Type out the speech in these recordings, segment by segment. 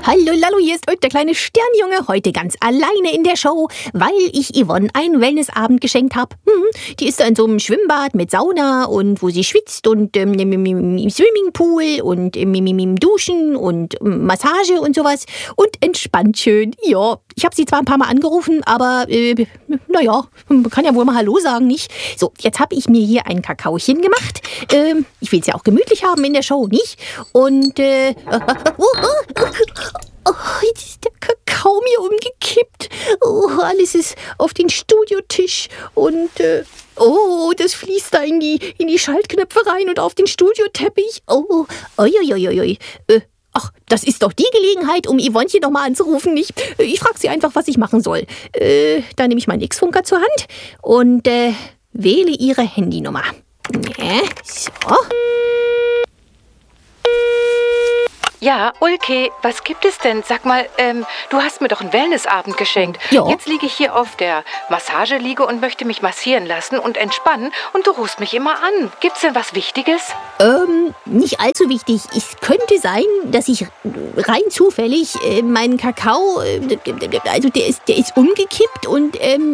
Hallo Lallo, hier ist heute der kleine Sternjunge, heute ganz alleine in der Show, weil ich Yvonne einen Wellnessabend geschenkt habe. Die ist da in so einem Schwimmbad mit Sauna und wo sie schwitzt und im Swimmingpool und im Duschen und Massage und sowas und entspannt schön. Ja, ich habe sie zwar ein paar Mal angerufen, aber naja, man kann ja wohl mal Hallo sagen, nicht? So, jetzt habe ich mir hier ein Kakaochen gemacht. Ich will es ja auch gemütlich haben in der Show, nicht? Und jetzt ist der Kakao mir umgekippt. Alles ist auf den Studiotisch und das fließt da in die Schaltknöpfe rein und auf den Studioteppich. Ach, das ist doch die Gelegenheit, um Yvonnechen noch mal anzurufen, nicht? Ich frage sie einfach, was ich machen soll. Da nehme ich meinen X-Funker zur Hand und wähle ihre Handynummer. So. Ja, Ulke, was gibt es denn? Sag mal, du hast mir doch einen Wellnessabend geschenkt. Ja. Jetzt liege ich hier auf der Massageliege und möchte mich massieren lassen und entspannen und du rufst mich immer an. Gibt's denn was Wichtiges? Nicht allzu wichtig. Es könnte sein, dass ich rein zufällig meinen Kakao, also der ist umgekippt und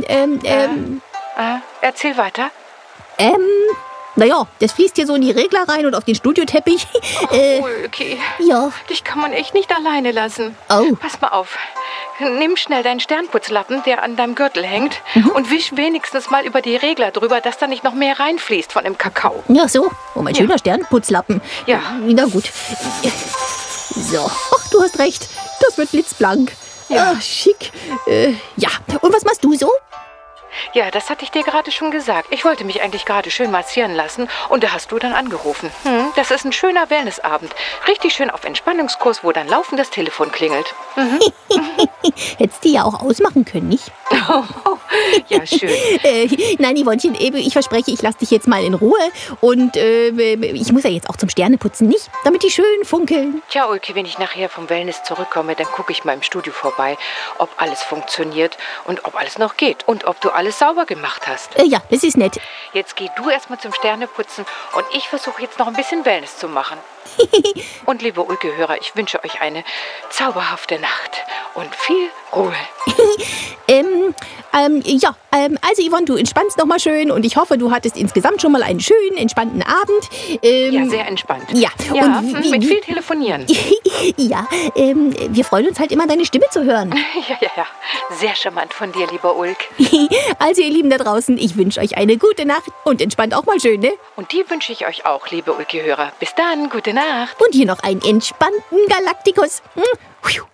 Erzähl weiter. naja, das fließt hier so in die Regler rein und auf den Studioteppich. Ulke, Ja. dich kann man echt nicht alleine lassen. Oh. Pass mal auf. Nimm schnell deinen Sternputzlappen, der an deinem Gürtel hängt, und wisch wenigstens mal über die Regler drüber, dass da nicht noch mehr reinfließt von dem Kakao. Ja, so. Oh, mein schöner Sternputzlappen. Ja. Na gut. So. Ach, du hast recht. Das wird blitzblank. Ja. Ach, schick. Ja. Und was machst du so? Ja, das hatte ich dir gerade schon gesagt. Ich wollte mich eigentlich gerade schön massieren lassen und da hast du dann angerufen. Das ist ein schöner Wellnessabend. Richtig schön auf Entspannungskurs, wo dann laufend das Telefon klingelt. Hättest du ja auch ausmachen können, nicht? Ja, schön. Nein, Yvonnchen, ich verspreche, ich lasse dich jetzt mal in Ruhe. Und ich muss ja jetzt auch zum Sterneputzen, nicht? Damit die schön funkeln. Tja, Ulke, wenn ich nachher vom Wellness zurückkomme, dann gucke ich mal im Studio vorbei, ob alles funktioniert und ob alles noch geht und ob du alles sauber gemacht hast. Ja, das ist nett. Jetzt geh du erstmal zum Sterneputzen und ich versuche jetzt noch ein bisschen Wellness zu machen. Und liebe Ulke-Hörer, ich wünsche euch eine zauberhafte Nacht und viel Ruhe. Also Yvonne, du entspannst noch mal schön und ich hoffe, du hattest insgesamt schon mal einen schönen, entspannten Abend. Ja, sehr entspannt. Ja, Ja, und mit viel Telefonieren. Ja, wir freuen uns halt immer, deine Stimme zu hören. Ja. Sehr charmant von dir, lieber Ulk. Also ihr Lieben da draußen, ich wünsche euch eine gute Nacht und entspannt auch mal schön, ne? Und die wünsche ich euch auch, liebe Ulke-Hörer. Bis dann, gute Nacht. Und hier noch einen entspannten Galaktikus.